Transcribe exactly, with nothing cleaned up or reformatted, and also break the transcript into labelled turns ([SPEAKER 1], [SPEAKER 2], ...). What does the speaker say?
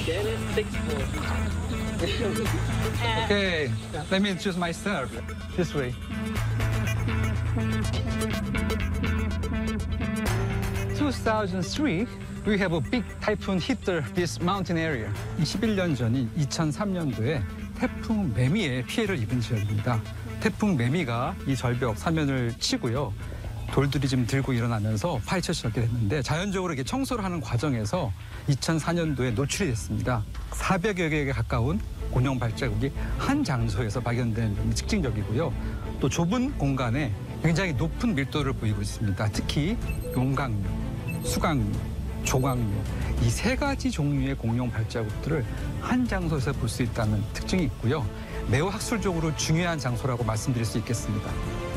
[SPEAKER 1] Okay, let me introduce myself. This way. two thousand three, we have a big typhoon hit this mountain area. 이십일 년 전인 이천삼 년도에 태풍 매미에 피해를 입은 지역입니다. 태풍 매미가 이 절벽 사면을 치고요. 돌들이 좀 들고 일어나면서 파헤쳐 시작이 됐는데 자연적으로 이게 청소를 하는 과정에서 이천사 년도에 노출이 됐습니다. 사백여 개에 가까운 곤룡 발자국이 한 장소에서 발견된 점이 특징적이고요. 또 좁은 공간에 굉장히 높은 밀도를 보이고 있습니다. 특히 용광류, 수광류, 조광류 이 세 가지 종류의 공룡 발자국들을 한 장소에서 볼 수 있다는 특징이 있고요. 매우 학술적으로 중요한 장소라고 말씀드릴 수 있겠습니다.